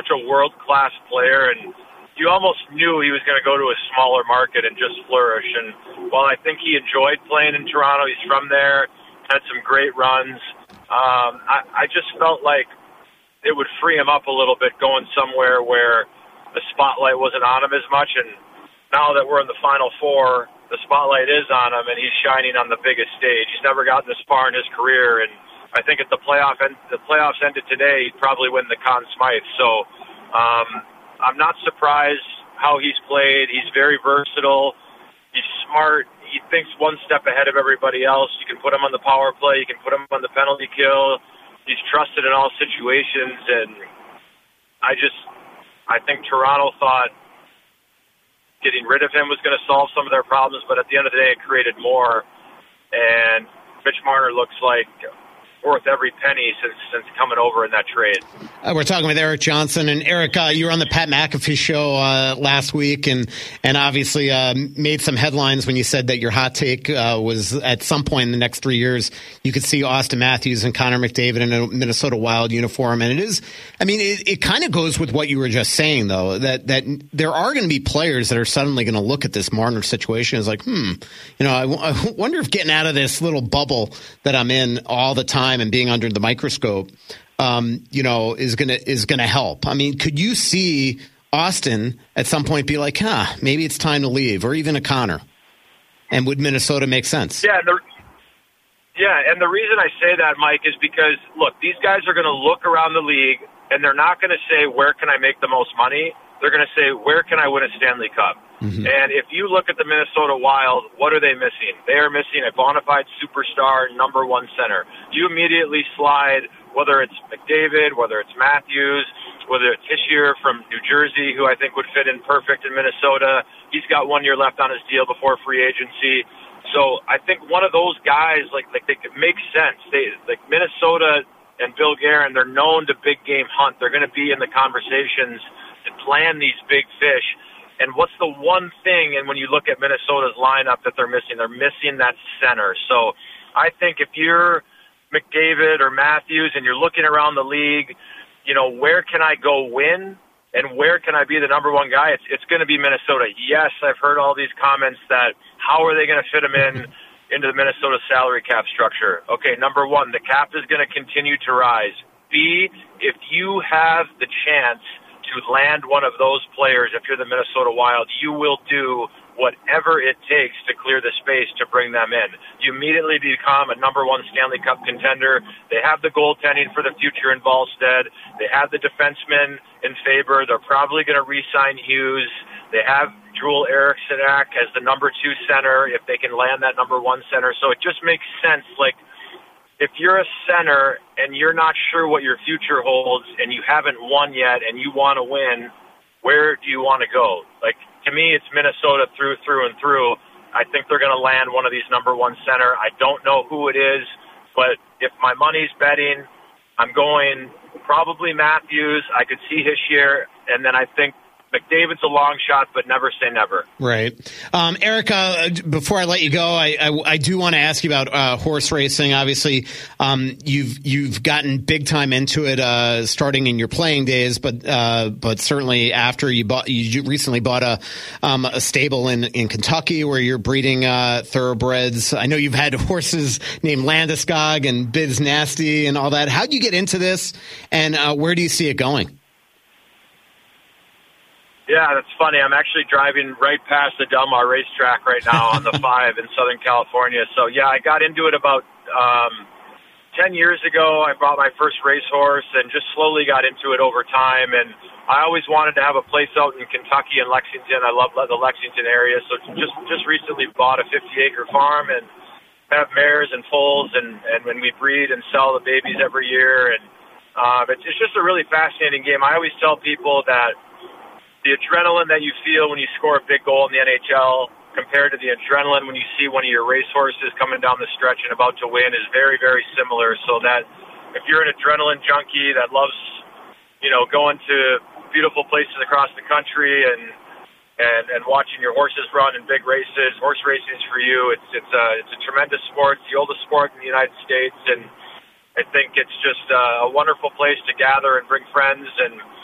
such a world-class player, and you almost knew he was going to go to a smaller market and just flourish. And while I think he enjoyed playing in Toronto, he's from there, had some great runs. I just felt like it would free him up a little bit going somewhere where the spotlight wasn't on him as much. And now that we're in the Final Four, the spotlight is on him, and he's shining on the biggest stage. He's never gotten this far in his career, and I think if the playoffs ended today, he'd probably win the Conn Smythe. So I'm not surprised how he's played. He's very versatile. He's smart. He thinks one step ahead of everybody else. You can put him on the power play. You can put him on the penalty kill. He's trusted in all situations, and I think Toronto thought getting rid of him was going to solve some of their problems, but at the end of the day, it created more. And Mitch Marner looks like worth every penny since coming over in that trade. We're talking with Erik Johnson. And Erik, you were on the Pat McAfee show last week and obviously made some headlines when you said that your hot take was at some point in the next 3 years, you could see Auston Matthews and Connor McDavid in a Minnesota Wild uniform. And it kind of goes with what you were just saying, though, that there are going to be players that are suddenly going to look at this Marner situation as like, I wonder if getting out of this little bubble that I'm in all the time and being under the microscope, is gonna help. I mean, could you see Auston at some point be like, maybe it's time to leave, or even a Connor? And would Minnesota make sense? Yeah, and the reason I say that, Mike, is because look, these guys are going to look around the league, and they're not going to say, "Where can I make the most money?" They're going to say, "Where can I win a Stanley Cup?" Mm-hmm. And if you look at the Minnesota Wild, what are they missing? They are missing a bona fide superstar, number one center. You immediately slide, whether it's McDavid, whether it's Matthews, whether it's Hischier from New Jersey, who I think would fit in perfect in Minnesota. He's got 1 year left on his deal before free agency. So I think one of those guys, like they could make sense. Minnesota and Bill Guerin, they're known to big game hunt. They're going to be in the conversations to plan these big fish. And what's the one thing, and when you look at Minnesota's lineup that they're missing that center. So I think if you're McDavid or Matthews and you're looking around the league, where can I go win and where can I be the number one guy? It's going to be Minnesota. Yes, I've heard all these comments that how are they going to fit him into the Minnesota salary cap structure? Okay, number one, the cap is going to continue to rise. B, if you have the chance to land one of those players, if you're the Minnesota Wild, you will do whatever it takes to clear the space to bring them in. You immediately become a number one Stanley Cup contender. They have the goaltending for the future in Wallstedt. They have the defensemen in Faber. They're probably going to re-sign Hughes. They have Joel Eriksson as the number two center if they can land that number one center. So it just makes sense. Like, if you're a center and you're not sure what your future holds and you haven't won yet and you want to win, where do you want to go? Like, to me, it's Minnesota through and through. I think they're going to land one of these number one center. I don't know who it is, but if my money's betting, I'm going probably Matthews. I could see Hischier, and then I think McDavid's a long shot, but never say never. Right. Erica, before I let you go, I do want to ask you about horse racing. Obviously, you've gotten big time into it, starting in your playing days, but certainly after you recently bought a stable in Kentucky where you're breeding thoroughbreds. I know you've had horses named Landeskog and Biz Nasty and all that. How'd you get into this, and where do you see it going? Yeah, that's funny. I'm actually driving right past the Del Mar racetrack right now on the 5 in Southern California. So, yeah, I got into it about 10 years ago. I bought my first racehorse and just slowly got into it over time. And I always wanted to have a place out in Kentucky and Lexington. I love the Lexington area. So just recently bought a 50-acre farm and have mares and foals. And when we breed and sell the babies every year. And it's just a really fascinating game. I always tell people that the adrenaline that you feel when you score a big goal in the NHL compared to the adrenaline when you see one of your racehorses coming down the stretch and about to win is very, very similar. So that if you're an adrenaline junkie that loves, going to beautiful places across the country and watching your horses run in big races, horse racing is for you. It's a tremendous sport. It's the oldest sport in the United States, and I think it's just a wonderful place to gather and bring friends and